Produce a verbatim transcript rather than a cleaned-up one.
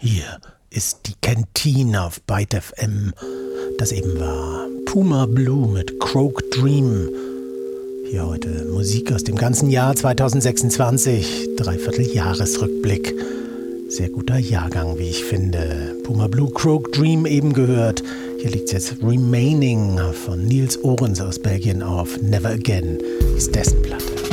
Hier ist die Kantine auf Byte F M. Das eben war Puma Blue mit Croak Dream. Hier heute Musik aus dem ganzen Jahr zwanzig sechsundzwanzig. Dreivierteljahresrückblick. Sehr guter Jahrgang, wie ich finde. Puma Blue, Croak Dream eben gehört. Hier liegt jetzt Remaining von Niels Ohrens aus Belgien auf. Never Again ist dessen Platte.